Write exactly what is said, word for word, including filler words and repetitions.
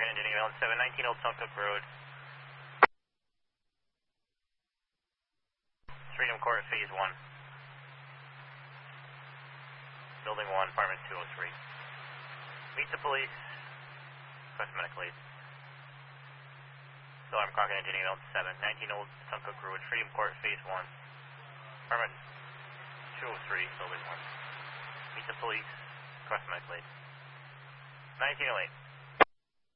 Engineering Island seven, nineteen Old Suncook Road. Freedom Court, Phase one. Building one, Apartment two oh three. Meet the police. Request medic lead. So I'm Crockett Engineering Island seven, nineteen Old Suncook Road, Freedom Court, Phase one. Apartment two oh three, Building one. Meet the police. Request medic lead. nineteen oh eight.